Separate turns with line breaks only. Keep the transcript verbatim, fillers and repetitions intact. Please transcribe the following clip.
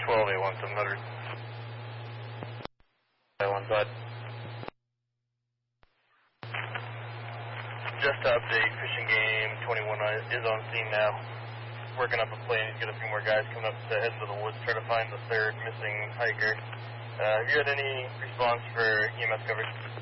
twelve A one seven hundred. A one side. Just to update, fishing game twenty-one is on scene now. Working up a plan. He's got a few more guys coming up to head into the woods, try to find the third missing hiker. Uh, have you had any response for E M S coverage?